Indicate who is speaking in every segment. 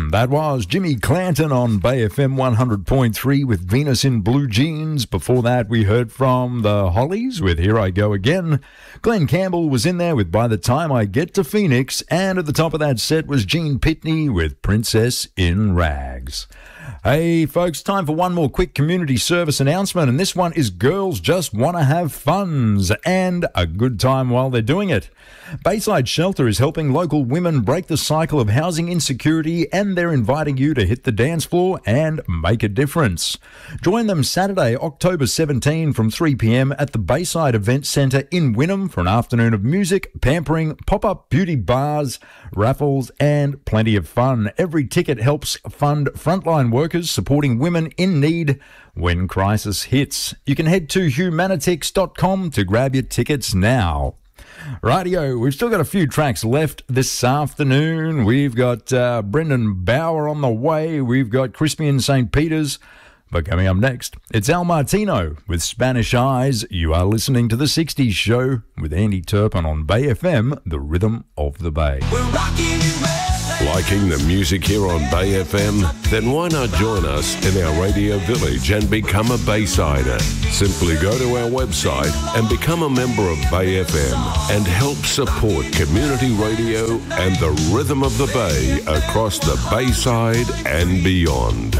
Speaker 1: That was Jimmy Clanton on Bay FM 100.3 with Venus in Blue Jeans. Before that, we heard from the Hollies with Here I Go Again. Glenn Campbell was in there with By the Time I Get to Phoenix. And at the top of that set was Gene Pitney with Princess in Rags. Hey folks, time for one more quick community service announcement, and this one is Girls Just Want to Have Funds and a good time while they're doing it. Bayside Shelter is helping local women break the cycle of housing insecurity, and they're inviting you to hit the dance floor and make a difference. Join them Saturday, October 17 from 3 p.m. at the Bayside Event Centre in Wynnum for an afternoon of music, pampering, pop-up beauty bars, raffles and plenty of fun. Every ticket helps fund frontline workers supporting women in need when crisis hits. You can head to humanitix.com to grab your tickets now. Rightio, we've still got a few tracks left this afternoon. We've got Brendan Bauer on the way. We've got Crispy in St. Peter's. But coming up next, it's Al Martino with Spanish Eyes. You are listening to The 60s Show with Andy Turpin on Bay FM, the rhythm of the Bay.
Speaker 2: We're rocking
Speaker 3: Liking the music here on Bay FM? Then why not join us in our radio village and become a Baysider? Simply go to our website and become a member of Bay FM and help support community radio and the rhythm of the Bay across the Bayside and beyond.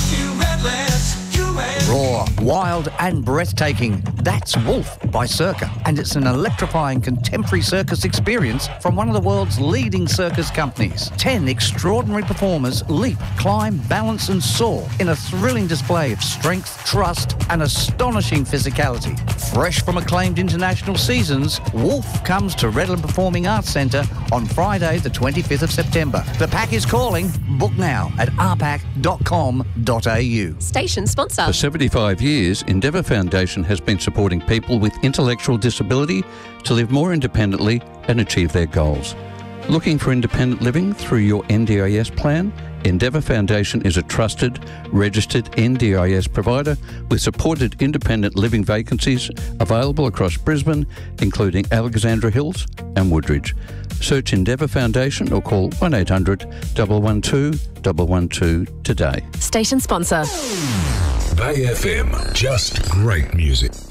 Speaker 4: Raw, wild and breathtaking. That's Wolf by Circa, and it's an electrifying contemporary circus experience from one of the world's leading circus companies. 10 extraordinary performers leap, climb, balance and soar in a thrilling display of strength, trust and astonishing physicality. Fresh from acclaimed international seasons, Wolf comes to Redland Performing Arts Centre on Friday the 25th of September. The pack is calling. Book now at rpack.com.au.
Speaker 5: Station sponsor.
Speaker 6: For 75 years, Endeavour Foundation has been supporting people with intellectual disability to live more independently and achieve their goals. Looking for independent living through your NDIS plan? Endeavour Foundation is a trusted, registered NDIS provider with supported independent living vacancies available across Brisbane, including Alexandra Hills and Woodridge. Search Endeavour Foundation or call 1800 112 112 today.
Speaker 5: Station sponsor.
Speaker 3: Bay FM, just great music.